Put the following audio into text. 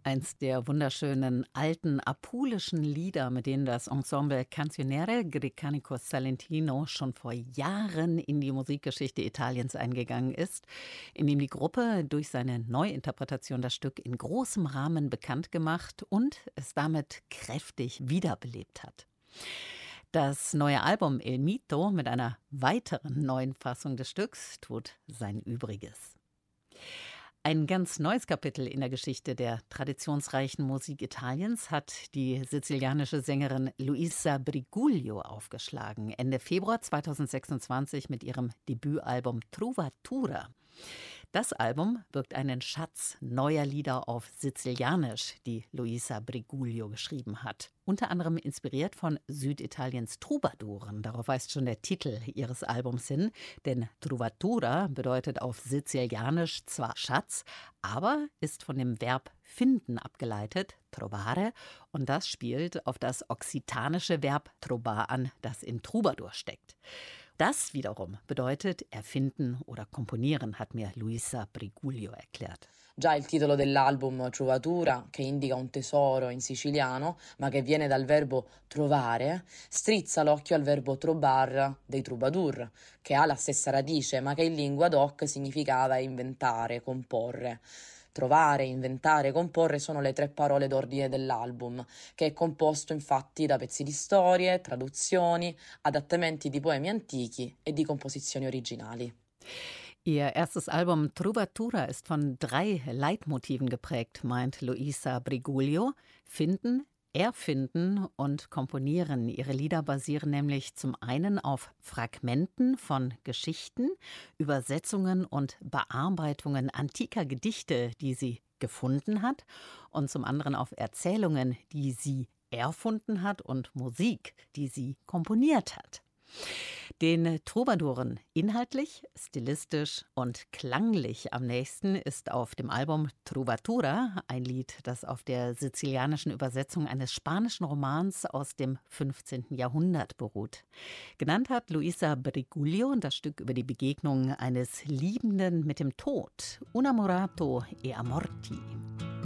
Eins der wunderschönen alten apulischen Lieder, mit denen das Ensemble Canzoniere Grecanico Salentino schon vor Jahren in die Musikgeschichte Italiens eingegangen ist, indem die Gruppe durch seine Neuinterpretation das Stück in großem Rahmen bekannt gemacht und es damit kräftig wiederbelebt hat. Das neue Album El Mito mit einer weiteren neuen Fassung des Stücks tut sein Übriges. Ein ganz neues Kapitel in der Geschichte der traditionsreichen Musik Italiens hat die sizilianische Sängerin Luisa Briguglio aufgeschlagen. Ende Februar 2026 mit ihrem Debütalbum Trovatura. Das Album birgt einen Schatz neuer Lieder auf Sizilianisch, die Luisa Briguglio geschrieben hat. Unter anderem inspiriert von Süditaliens Troubadouren. Darauf weist schon der Titel ihres Albums hin. Denn Trovatura bedeutet auf Sizilianisch zwar Schatz, aber ist von dem Verb finden abgeleitet, trovare. Und das spielt auf das okzitanische Verb trobar an, das in Troubadour steckt. Das wiederum bedeutet erfinden oder komponieren, hat mir Luisa Briguglio erklärt. Già il titolo dell'album Trovatura, che indica un tesoro in siciliano, ma che viene dal verbo trovare, strizza l'occhio al verbo trobar dei troubadour, che ha la stessa radice, ma che in lingua doc significava inventare, comporre. Trovare, inventare, comporre sono le tre parole d'ordine dell'album, che è composto infatti da pezzi di storie, traduzioni, adattamenti di poemi antichi e di composizioni originali. Ihr erstes Album Trovatura ist von 3 Leitmotiven geprägt, meint Luisa Briguglio. Finden, erfinden und komponieren. Ihre Lieder basieren nämlich zum einen auf Fragmenten von Geschichten, Übersetzungen und Bearbeitungen antiker Gedichte, die sie gefunden hat, und zum anderen auf Erzählungen, die sie erfunden hat, und Musik, die sie komponiert hat. Den Troubadouren inhaltlich, stilistisch und klanglich am nächsten ist auf dem Album Trovatura ein Lied, das auf der sizilianischen Übersetzung eines spanischen Romans aus dem 15. Jahrhundert beruht. Genannt hat Luisa Briguglio das Stück über die Begegnung eines Liebenden mit dem Tod, Unamorato e a morti.